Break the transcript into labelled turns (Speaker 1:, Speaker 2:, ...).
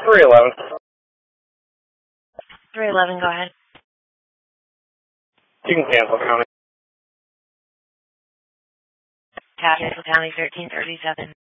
Speaker 1: 311.
Speaker 2: 311, go ahead.
Speaker 1: You can cancel, County.
Speaker 2: Cancel County 1337.